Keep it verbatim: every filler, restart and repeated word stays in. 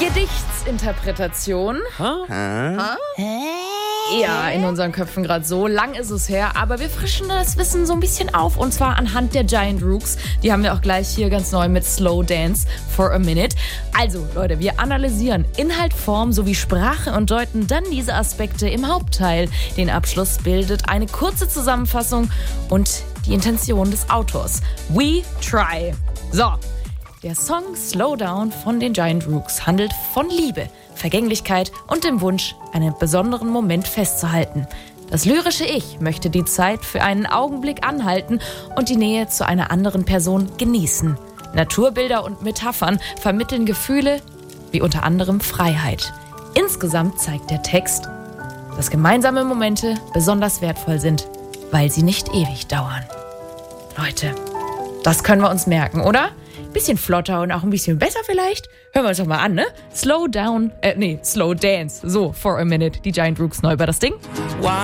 Gedichtsinterpretation. Hä? Ja, in unseren Köpfen gerade so. Lang ist es her, aber wir frischen das Wissen so ein bisschen auf. Und zwar anhand der Giant Rooks. Die haben wir auch gleich hier ganz neu mit Slow Dance for a Minute. Also, Leute, wir analysieren Inhalt, Form sowie Sprache und deuten dann diese Aspekte im Hauptteil. Den Abschluss bildet eine kurze Zusammenfassung und die Intention des Autors. We try. So. Der Song Slow Down von den Giant Rooks handelt von Liebe, Vergänglichkeit und dem Wunsch, einen besonderen Moment festzuhalten. Das lyrische Ich möchte die Zeit für einen Augenblick anhalten und die Nähe zu einer anderen Person genießen. Naturbilder und Metaphern vermitteln Gefühle wie unter anderem Freiheit. Insgesamt zeigt der Text, dass gemeinsame Momente besonders wertvoll sind, weil sie nicht ewig dauern. Leute, das können wir uns merken, oder? Bisschen flotter und auch ein bisschen besser vielleicht. Hören wir uns doch mal an, ne? Slow down, äh, nee, Slow Dance. So, for a minute. Die Giant Rooks neu über das Ding.